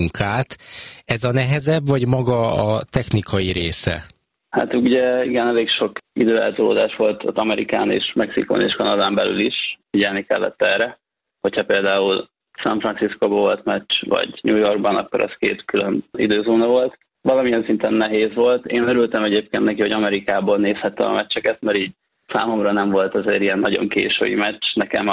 munkát. Ez a nehezebb, vagy maga a technikai része? Hát ugye igen, elég sok időeltolódás volt az Amerikán és Mexikón és Kanadán belül is, figyelni kellett erre. Hogyha például San Franciscóban volt meccs, vagy New Yorkban, akkor az 2 külön időzóna volt. Valamilyen szinten nehéz volt. Én örültem egyébként neki, hogy Amerikából nézhettem a meccseket, mert így számomra nem volt azért ilyen nagyon késői meccs. Nekem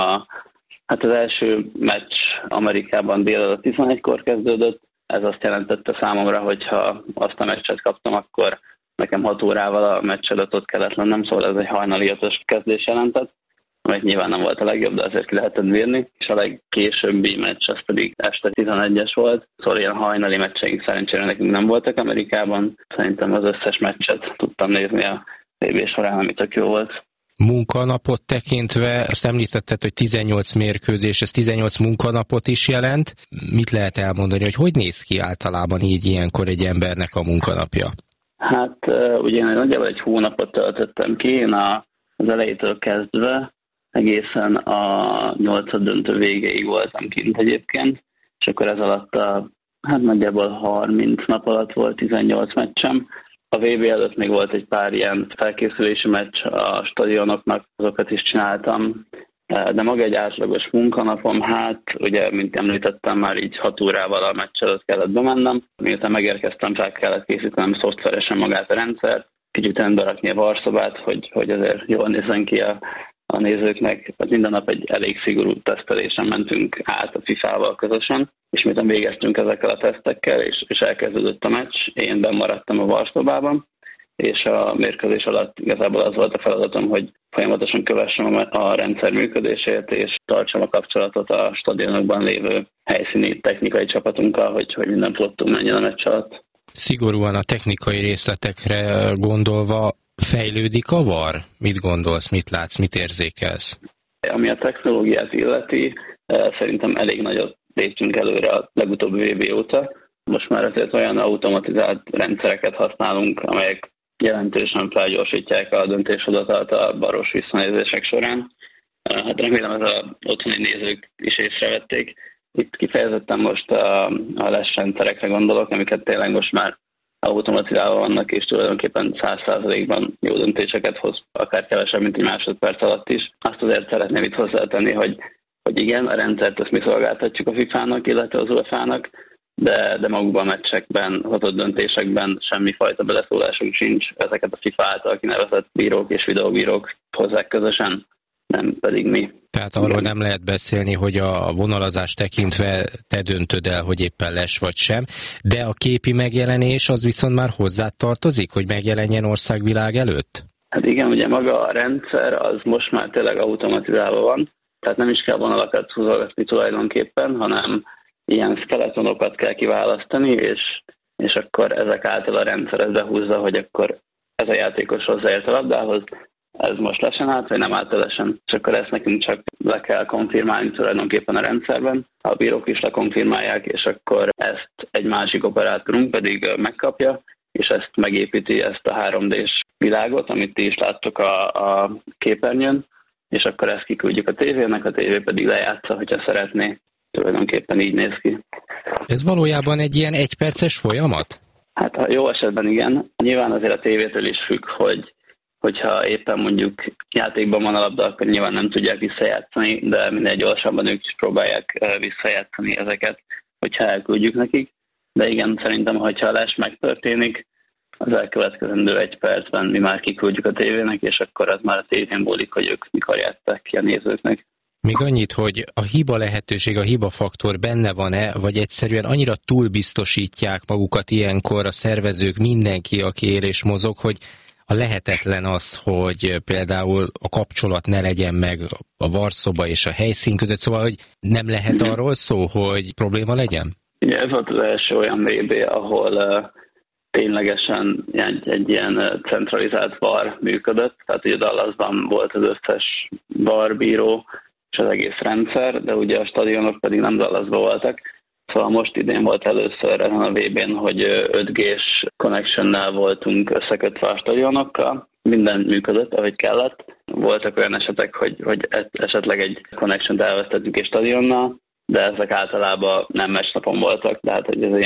az első meccs Amerikában délelőtt 11-kor kezdődött. Ez azt jelentette számomra, hogy ha azt a meccset kaptam, akkor nekem 6 órával a meccs előtt ott kellett lennem, szóval ez egy hajnali 5-ös kezdés jelentett, amely nyilván nem volt a legjobb, de azért ki lehetett bírni. És a legkésőbbi meccs az pedig este 11-es volt, szóval ilyen hajnali meccseink szerencsére nekünk nem voltak Amerikában. Szerintem az összes meccset tudtam nézni a VB során, ami tök jó volt. Munkanapot tekintve, azt említetted, hogy 18 mérkőzés, ez 18 munkanapot is jelent. Mit lehet elmondani, hogy néz ki általában így ilyenkor egy embernek a munkanapja? Hát ugye én nagyjából egy hónapot töltöttem ki, én az elejétől kezdve egészen a 8. döntő végéig voltam kint egyébként, és akkor ez alatt nagyjából 30 nap alatt volt 18 meccsem. A VB előtt még volt egy pár ilyen felkészülési meccs a stadionoknak, azokat is csináltam, de maga egy átlagos munkanapom, ugye, mint említettem, már így 6 órával a meccs előtt kellett bemennem. Miután megérkeztem, fel kellett készítenem szoftveresen magát a rendszert, kicsit rendberakni a varszobát, hogy azért jól nézzen ki a nézőknek. Minden nap egy elég szigorú tesztelésen mentünk át a FIFA-val közösen, és miután végeztünk ezekkel a tesztekkel, és elkezdődött a meccs, én bemaradtam a varszobában, és a mérkőzés alatt igazából az volt a feladatom, hogy folyamatosan kövessem a rendszer működését, és tartsam a kapcsolatot a stadionokban lévő helyszíni technikai csapatunkkal, hogy minden flottunk menjen a meccs alatt. Szigorúan a technikai részletekre gondolva, fejlődik a VAR? Mit gondolsz, mit látsz, mit érzékelsz? Ami a technológiát illeti, szerintem elég nagyot léptünk előre a legutóbbi VB óta. Most már azért olyan automatizált rendszereket használunk, amelyek jelentősen felgyorsítják a döntéshozatalt a baros visszanézések során. Hát remélem ez az otthoni nézők is észrevették. Itt kifejezetten most a LES rendszerekre gondolok, amiket tényleg most már automatizálva vannak, és tulajdonképpen 100%-ban jó döntéseket hoz, akár kevesebb, mint egy másodperc alatt is. Azt azért szeretném itt hozzátenni, hogy igen, a rendszert ezt mi szolgáltatjuk a FIFA-nak, illetve az UEFA-nak, de magukban a meccsekben, hozott döntésekben semmifajta beleszólásunk sincs. Ezeket a FIFA által kinevezett bírók és videóbírók hozzák közösen, nem pedig mi. Tehát arról nem lehet beszélni, hogy a vonalazás tekintve te döntöd el, hogy éppen LES vagy sem, de a képi megjelenés az viszont már hozzá tartozik, hogy megjelenjen országvilág előtt? Hát igen, ugye maga a rendszer az most már tényleg automatizálva van, tehát nem is kell vonalakat húzogatni tulajdonképpen, hanem ilyen skeletonokat kell kiválasztani, és akkor ezek által a rendszer ezt behúzza, hogy akkor ez a játékos hozzáért a labdához, ez most lesen át, vagy nem állt lesen, és akkor ezt nekünk csak le kell konfirmálni tulajdonképpen a rendszerben. A bírók is lekonfirmálják, és akkor ezt egy másik operátorunk pedig megkapja, és ezt megépíti, ezt a 3D-s világot, amit ti is láttok a képernyőn, és akkor ezt kiküldjük a tévének, a tévé pedig lejátsza, hogyha szeretné. Tulajdonképpen így néz ki. Ez valójában egy ilyen egyperces folyamat? Hát ha jó esetben igen. Nyilván azért a tévétől is függ, hogyha éppen mondjuk játékban van a labda, akkor nyilván nem tudják visszajátszani, de minél gyorsabban ők is próbálják visszajátszani ezeket, hogyha elküldjük nekik. De igen, szerintem, hogyha a LES megtörténik, az elkövetkezendő 1 percben mi már kiküldjük a tévének, és akkor az már a tévén múlik, hogy ők mikor játsszák ki a nézőknek. Még annyit, hogy a hiba lehetőség, a hiba faktor benne van-e, vagy egyszerűen annyira túlbiztosítják magukat ilyenkor a szervezők, mindenki, aki él és mozog, hogy a lehetetlen az, hogy például a kapcsolat ne legyen meg a varszoba és a helyszín között, szóval, hogy nem lehet arról szó, hogy probléma legyen? Ugye ez volt az első olyan VB, ahol ténylegesen egy ilyen centralizált VAR működött, tehát ugye Dallasban volt az összes VAR bíró és az egész rendszer, de ugye a stadionok pedig nem Dallasban voltak. Szóval most idén volt először ezen a VB-n, hogy 5G-s connection-nel voltunk összekötve a stadionokkal. Minden működött, ahogy kellett. Voltak olyan esetek, hogy esetleg egy connection-t elvesztettünk egy stadionnal, de ezek általában nem meccsnapon voltak, tehát hogy ez